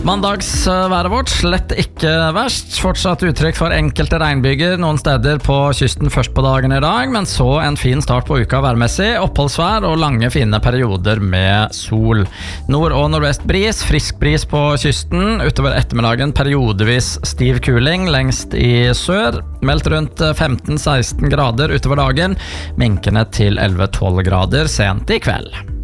Mandagsværet vårt slett ikke verst. Fortsatt uttrykk for enkelte regnbyger noen steder på kysten først på dagen i dag, men så en fin start på uka værmessig, oppholdsvær og lange fine perioder med sol. Nord- og nordvest bris, frisk bris på kysten, utover ettermiddagen periodevis stiv kuling lengst i sør, meldt rundt 15-16 grader utover dagen, minkende til 11-12 grader sent i kveld.